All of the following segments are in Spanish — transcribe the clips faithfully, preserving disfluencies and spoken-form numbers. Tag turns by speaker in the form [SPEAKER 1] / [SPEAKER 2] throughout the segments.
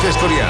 [SPEAKER 1] Ignacio Escorial.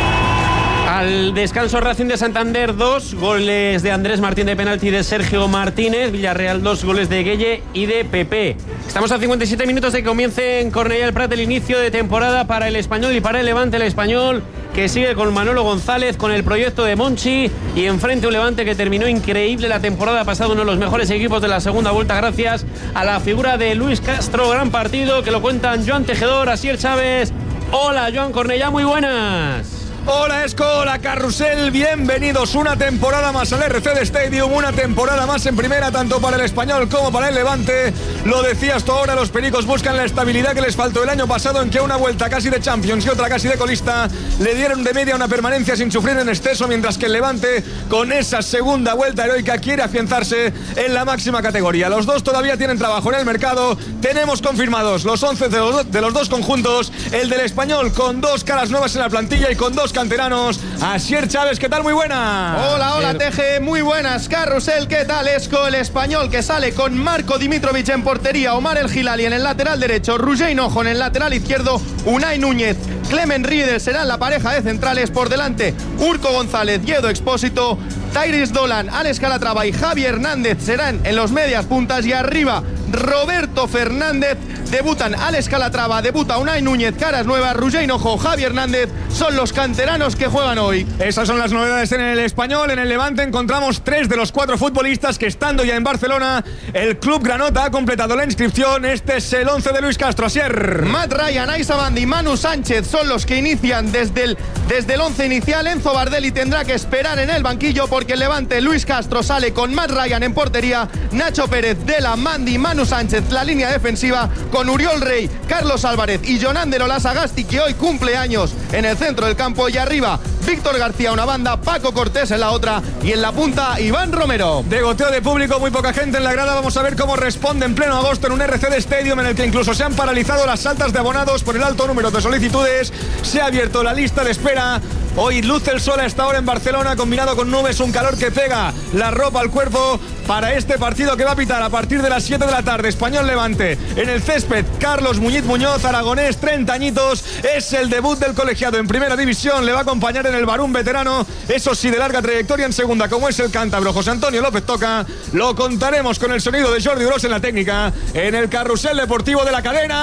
[SPEAKER 2] Al descanso, Racing de Santander dos, goles de Andrés Martín de penalti, de Sergio Martínez. Villarreal dos, goles de Gueye y de Pepe. Estamos a cincuenta y siete minutos de que comience en Cornellá del Prat el inicio de temporada para el Español y para el Levante. El Español que sigue con Manolo González, con el proyecto de Monchi, y enfrente un Levante que terminó increíble la temporada pasada, uno de los mejores equipos de la segunda vuelta gracias a la figura de Luis Castro. Gran partido que lo cuentan Joan Tejedor, Asier Chávez. Hola Joan, Cornellá, muy buenas.
[SPEAKER 3] Hola Esco, hola Carrusel, bienvenidos una temporada más al R C D Stadium, una temporada más en primera tanto para el Español como para el Levante. Lo decías tú ahora, los pericos buscan la estabilidad que les faltó el año pasado, en que una vuelta casi de Champions y otra casi de colista le dieron de media una permanencia sin sufrir en exceso, mientras que el Levante con esa segunda vuelta heroica quiere afianzarse en la máxima categoría. Los dos todavía tienen trabajo en el mercado, tenemos confirmados los once de los, de los dos conjuntos, el del Español con dos caras nuevas en la plantilla y con dos canteranos. Asier Chávez, ¿qué tal? Muy buenas.
[SPEAKER 4] Hola, hola Teje, muy buenas. Carrusel, ¿qué tal? Esco, el Español que sale con Marco Dimitrovic en portería, Omar El Gilali en el lateral derecho, Roger Hinojo en el lateral izquierdo, Unai Núñez, Clemen Riedel serán la pareja de centrales. Por delante, Urco González, Yedo Expósito, Tyrese Dolan, Alex Calatrava y Javi Hernández serán en los medias puntas, y arriba Roberto Fernández. Debutan Alex Calatrava, debuta Unai Núñez, caras nuevas, Roger Hinojo, Javi Hernández son los canteranos que juegan hoy.
[SPEAKER 3] Esas son las novedades en el Español. En el Levante encontramos tres de los cuatro futbolistas que, estando ya en Barcelona, el Club Granota ha completado la inscripción. Este es el once de Luis Castro. Asier.
[SPEAKER 4] Matt Ryan, Aissa Bandi y Manu Sánchez son los que inician desde el, desde el once inicial. Enzo Bardelli tendrá que esperar en el banquillo porque el Levante, Luis Castro sale con Matt Ryan en portería, Nacho Pérez, Dela, Mandi, Manu Sánchez la línea defensiva, con Uriol Rey, Carlos Álvarez y Jonander Olasagasti, que hoy cumple años, en el centro del campo, y arriba Víctor García una banda, Paco Cortés en la otra, y en la punta Iván Romero.
[SPEAKER 3] De goteo de público, muy poca gente en la grada. Vamos a ver cómo responde en pleno agosto en un R C D Stadium en el que incluso se han paralizado las saltas de abonados por el alto número de solicitudes. Se ha abierto la lista de espera. Hoy luce el sol a esta hora en Barcelona, combinado con nubes, un calor que pega la ropa al cuerpo para este partido que va a pitar a partir de las siete de la tarde. Español Levante en el césped. Carlos Muñiz Muñoz, aragonés, treinta añitos, es el debut del colegiado en primera división. Le va a acompañar en el varón veterano, eso sí, de larga trayectoria en segunda, como es el cántabro José Antonio López Toca. Lo contaremos con el sonido de Jordi Gros en la técnica, en el carrusel deportivo de la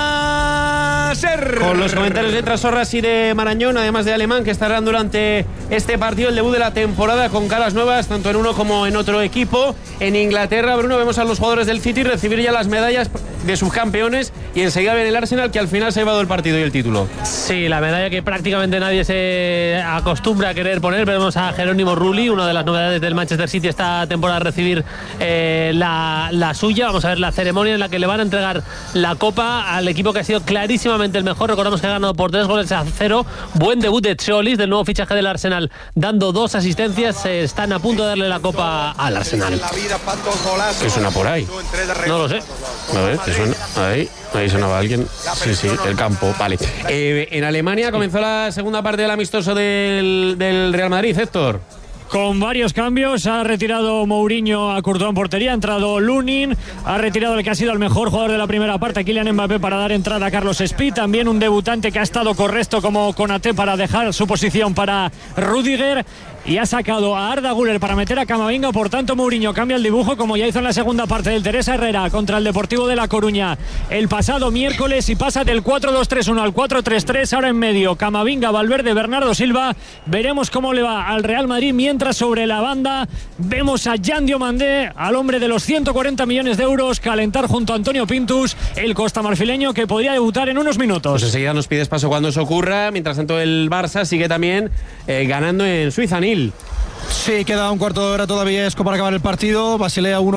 [SPEAKER 3] cadena SER.
[SPEAKER 2] Con los comentarios de Trasorras y de Marañón, además de Alemán, que estarán durante este partido, el debut de la temporada, con caras nuevas tanto en uno como en otro equipo. En Inglaterra, Bruno, vemos a los jugadores del City recibir ya las medallas de subcampeones, y enseguida viene el Arsenal, que al final se ha llevado el partido y el título.
[SPEAKER 5] Sí, la medalla que prácticamente nadie se acostumbra a querer poner. Vemos a Jerónimo Rulli, una de las novedades del Manchester City esta temporada, a recibir eh, la, la suya. Vamos a ver la ceremonia en la que le van a entregar la copa al equipo que ha sido clarísimamente el mejor. Recordamos que ha ganado por tres goles a cero. Buen debut de Txolis, del nuevo fichaje del Arsenal, dando dos asistencias. Eh, están a punto de darle la copa al Arsenal.
[SPEAKER 2] ¿Qué suena por ahí?
[SPEAKER 5] No lo sé.
[SPEAKER 2] A ver, ¿qué suena? Ahí, ahí sonaba alguien. Sí, sí, el campo, vale. Eh, en Alemania comenzó la segunda parte del amistoso del, del Real Madrid, Héctor.
[SPEAKER 6] Con varios cambios, ha retirado Mourinho a Courtois en portería, ha entrado Lunin, ha retirado el que ha sido el mejor jugador de la primera parte, Kylian Mbappé, para dar entrada a Carlos Speed. También un debutante que ha estado correcto como Konaté para dejar su posición para Rüdiger. Y ha sacado a Arda Güler para meter a Camavinga. Por tanto, Mourinho cambia el dibujo, como ya hizo en la segunda parte del Teresa Herrera contra el Deportivo de La Coruña el pasado miércoles, y pasa del cuatro dos tres uno al cuatro tres tres. Ahora en medio Camavinga, Valverde, Bernardo Silva. Veremos cómo le va al Real Madrid. Mientras, sobre la banda vemos a Jan Diomandé, al hombre de los ciento cuarenta millones de euros, calentar junto a Antonio Pintus, el costamarfileño, que podría debutar en unos minutos.
[SPEAKER 2] Pues enseguida nos pides paso cuando eso ocurra. Mientras tanto, el Barça sigue también eh, ganando en Suiza, Nil.
[SPEAKER 7] Sí, queda un cuarto de hora todavía, Esco, para acabar el partido. Basilea uno.